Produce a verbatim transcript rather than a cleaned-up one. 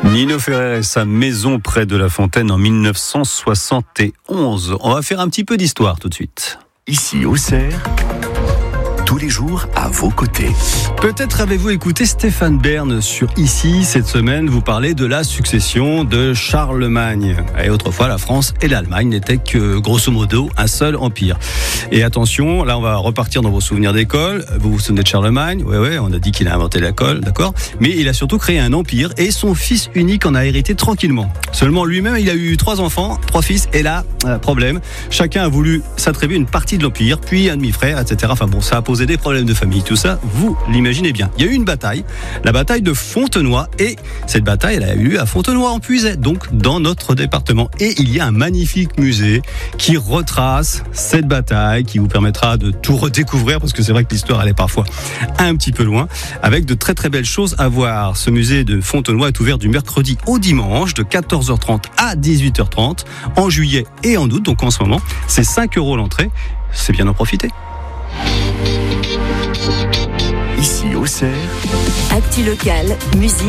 Nino Ferrer et sa maison près de La Fontaine en mille neuf cent soixante et onze. On va faire un petit peu d'histoire tout de suite. Ici Auxerre, tous les jours à vos côtés. Peut-être avez-vous écouté Stéphane Bern sur Ici. Cette semaine, vous parlez de la succession de Charlemagne. Et autrefois, la France et l'Allemagne n'étaient que, grosso modo, un seul empire. Et attention, là, on va repartir dans vos souvenirs d'école. Vous vous souvenez de Charlemagne? Oui, oui, on a dit qu'il a inventé l'école, d'accord? Mais il a surtout créé un empire et son fils unique en a hérité tranquillement. Seulement lui-même, il a eu trois enfants, trois fils, et là, euh, problème. Chacun a voulu s'attribuer une partie de l'empire, puis un demi-frère, et cetera. Enfin bon, ça a posé des problèmes de famille, tout ça, vous l'imaginez bien. Il y a eu une bataille, la bataille de Fontenoy, et cette bataille, elle a eu lieu à Fontenoy-en-Puisaye, donc dans notre département. Et il y a un magnifique musée qui retrace cette bataille, qui vous permettra de tout redécouvrir, parce que c'est vrai que l'histoire, elle est parfois un petit peu loin, avec de très très belles choses à voir. Ce musée de Fontenoy est ouvert du mercredi au dimanche, de quatorze heures trente à dix-huit heures trente, en juillet et en août, donc en ce moment, c'est cinq euros l'entrée, c'est bien en profiter. Ici Auxerre, Actu locale, musique.